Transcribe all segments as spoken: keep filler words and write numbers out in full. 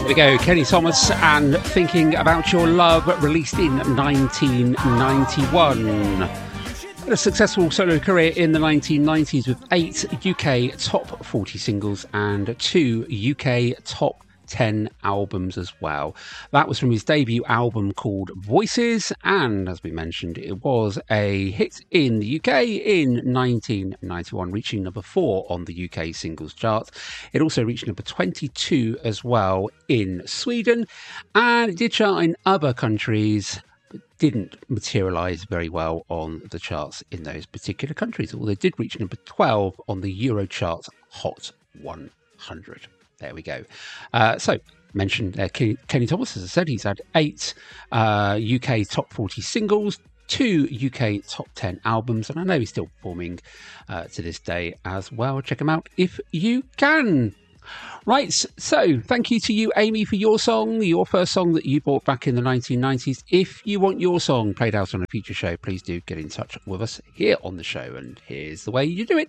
we go, Kenny Thomas and Thinking About Your Love, released in nineteen ninety-one. Had a successful solo career in the nineteen nineties with eight U K top forty singles and two U K top ten albums as well. That was from his debut album called Voices, and as we mentioned, it was a hit in the U K in nineteen ninety-one, reaching number four on the U K singles chart. It also reached number twenty-two as well in Sweden, and it did chart in other countries, but didn't materialise very well on the charts in those particular countries, although it did reach number twelve on the Eurochart's Hot one hundred. There we go. Uh, so, mentioned uh, Kenny, Kenny Thomas, as I said, he's had eight uh, U K top forty singles, two U K top ten albums, and I know he's still performing uh, to this day as well. Check him out if you can. Right, so thank you to you, Amy, for your song, your first song that you bought back in the nineteen nineties. If you want your song played out on a future show, please do get in touch with us here on the show, and here's the way you do it.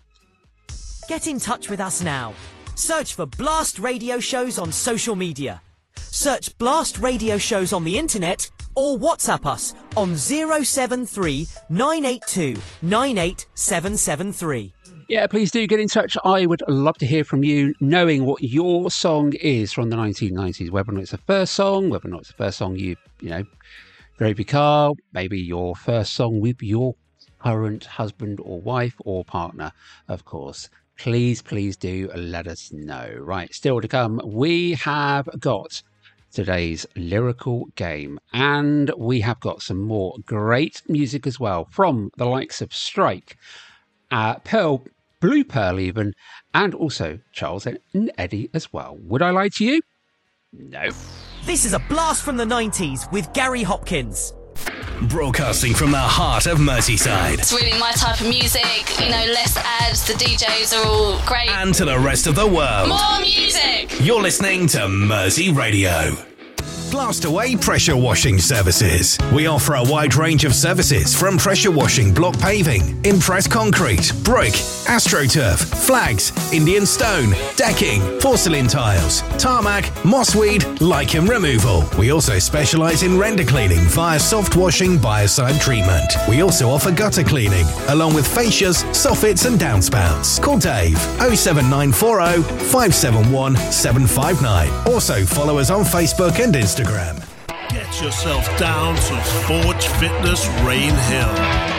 Get in touch with us now. Search for Blast Radio Shows on social media. Search Blast Radio Shows on the internet or WhatsApp us on zero seven three nine eight two nine eight seven seven three. Yeah, please do get in touch. I would love to hear from you, knowing what your song is from the nineteen nineties, whether or not it's the first song, whether or not it's the first song you, you know, drove your car, maybe your first song with your current husband or wife or partner, of course. Please, please do let us know. Right, still to come, we have got today's lyrical game, and we have got some more great music as well from the likes of Strike, uh, Pearl, Blue Pearl even, and also Charles and Eddie as well. Would I lie to you? No. This is a blast from the nineties with Gary Hopkins. Broadcasting from the heart of Merseyside. It's really my type of music, you know, less ads, the D Js are all great. And to the rest of the world. More music! You're listening to Mersey Radio. Blast Away Pressure Washing Services. We offer a wide range of services from pressure washing, block paving, impressed concrete, brick, AstroTurf, flags, Indian stone, decking, porcelain tiles, tarmac, mossweed, lichen removal. We also specialise in render cleaning via soft washing biocide treatment. We also offer gutter cleaning, along with fascias, soffits and downspouts. Call Dave oh seven nine four oh five seven one seven five nine. Also follow us on Facebook and Instagram. Get yourself down to Forge Fitness Rain Hill.